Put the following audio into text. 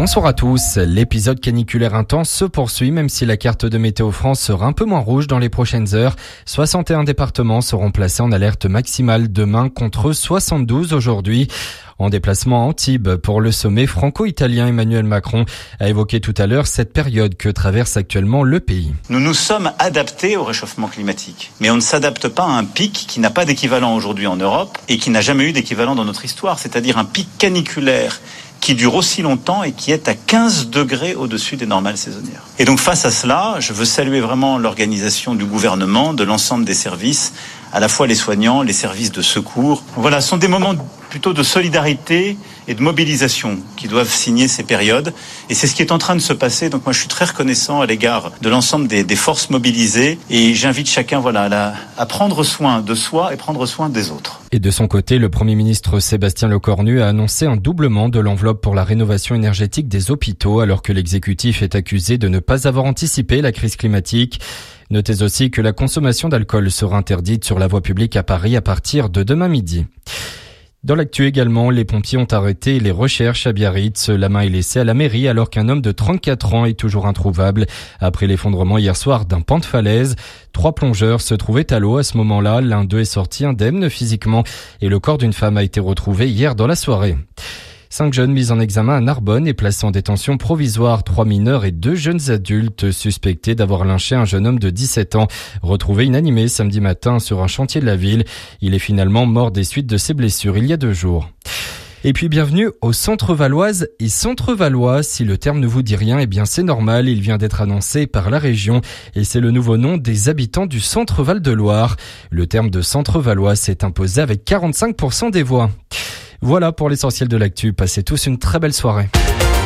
Bonsoir à tous. L'épisode caniculaire intense se poursuit même si la carte de Météo France sera un peu moins rouge dans les prochaines heures. 61 départements seront placés en alerte maximale demain contre 72 aujourd'hui. En déplacement à Antibes pour le sommet franco-italien, Emmanuel Macron a évoqué tout à l'heure cette période que traverse actuellement le pays. Nous nous sommes adaptés au réchauffement climatique, mais on ne s'adapte pas à un pic qui n'a pas d'équivalent aujourd'hui en Europe et qui n'a jamais eu d'équivalent dans notre histoire, c'est-à-dire un pic caniculaire qui dure aussi longtemps et qui est à 15 degrés au-dessus des normales saisonnières. Et donc face à cela, je veux saluer vraiment l'organisation du gouvernement, de l'ensemble des services, à la fois les soignants, les services de secours. Voilà, ce sont des moments plutôt de solidarité et de mobilisation qui doivent signer ces périodes. Et c'est ce qui est en train de se passer. Donc moi, je suis très reconnaissant à l'égard de l'ensemble des forces mobilisées. Et j'invite chacun à prendre soin de soi et prendre soin des autres. Et de son côté, le Premier ministre Sébastien Lecornu a annoncé un doublement de l'enveloppe pour la rénovation énergétique des hôpitaux, alors que l'exécutif est accusé de ne pas avoir anticipé la crise climatique. Notez aussi que la consommation d'alcool sera interdite sur la voie publique à Paris à partir de demain midi. Dans l'actu également, les pompiers ont arrêté les recherches à Biarritz. La main est laissée à la mairie alors qu'un homme de 34 ans est toujours introuvable. Après l'effondrement hier soir d'un pan de falaise, 3 plongeurs se trouvaient à l'eau à ce moment-là. L'un d'eux est sorti indemne physiquement et le corps d'une femme a été retrouvé hier dans la soirée. 5 jeunes mis en examen à Narbonne et placés en détention provisoire, 3 mineurs et 2 jeunes adultes suspectés d'avoir lynché un jeune homme de 17 ans, retrouvé inanimé samedi matin sur un chantier de la ville. Il est finalement mort des suites de ses blessures il y a 2 jours. Et puis bienvenue au Centre Valoise et Centre Valois. Si le terme ne vous dit rien, eh bien c'est normal, il vient d'être annoncé par la région et c'est le nouveau nom des habitants du Centre Val-de-Loire. Le terme de Centre Valois s'est imposé avec 45% des voix. Voilà pour l'essentiel de l'actu. Passez tous une très belle soirée.